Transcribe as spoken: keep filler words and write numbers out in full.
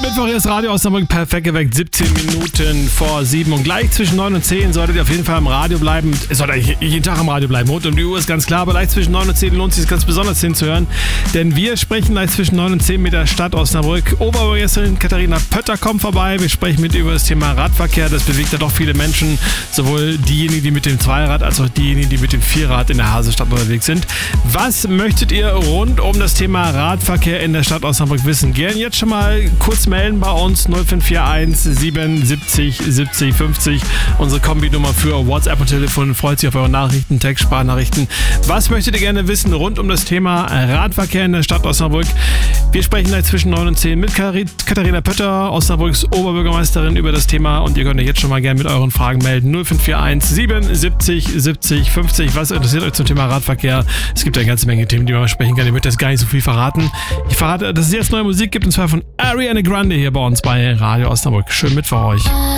Mittwoch ist Radio Osnabrück perfekt geweckt, siebzehn Minuten vor sieben und gleich zwischen neun und zehn solltet ihr auf jeden Fall am Radio bleiben. Es sollte eigentlich jeden Tag am Radio bleiben, rund um die Uhr ist ganz klar, aber gleich zwischen neun und zehn lohnt es sich ganz besonders hinzuhören, denn wir sprechen gleich zwischen neun und zehn mit der Stadt Osnabrück. Oberbürgermeisterin Katharina Pötter kommt vorbei, wir sprechen mit über das Thema Radverkehr, das bewegt ja doch viele Menschen, sowohl diejenigen, die mit dem Zweirad, als auch diejenigen, die mit dem Vierrad in der Hasestadt unterwegs sind. Was möchtet ihr rund um das Thema Radverkehr in der Stadt Osnabrück wissen? Gerne jetzt schon mal kurz melden bei uns null fünf vier eins sieben siebzig siebzig fünfzig. Unsere Kombinummer für WhatsApp und Telefon. Freut sich auf eure Nachrichten, Text, Sprachnachrichten. Was möchtet ihr gerne wissen rund um das Thema Radverkehr in der Stadt Osnabrück? Wir sprechen gleich zwischen neun und zehn mit Katharina Pötter, Osnabrücks Oberbürgermeisterin, über das Thema und ihr könnt euch jetzt schon mal gerne mit euren Fragen melden. null fünf vier eins sieben siebzig siebzig fünfzig. Was interessiert euch zum Thema Radverkehr? Es gibt ja eine ganze Menge Themen, die man sprechen kann. Ich möchte jetzt gar nicht so viel verraten. Ich verrate, dass es jetzt neue Musik gibt, und zwar von Ariana Grande hier bei uns bei Radio Osnabrück. Schönen Mittwoch euch.